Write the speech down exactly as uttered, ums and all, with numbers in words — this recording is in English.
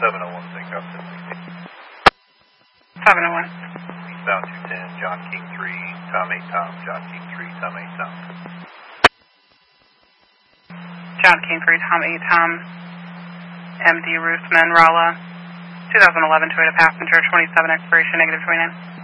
seven oh one, take off ten sixteen. seven oh one. Eastbound two ten, John King three, Tom eight Tom, John King three, Tom eight Tom. John King three, Tom eight Tom, M D Roosman, Rolla, twenty eleven Toyota Passenger, twenty-seven expiration, negative twenty-nine.